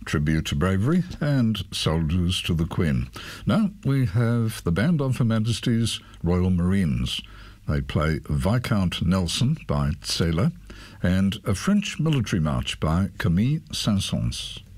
tribute to bravery, and soldiers to the Queen. Now we have the Band of Her Majesty's Royal Marines. They play Viscount Nelson by Tseila and a French military march by Camille Saint-Saëns.